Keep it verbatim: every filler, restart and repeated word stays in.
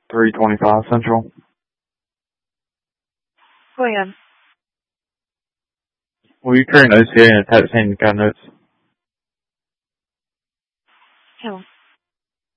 three twenty-five Central. Go ahead. Will you create an O C A and attach any kind of notes?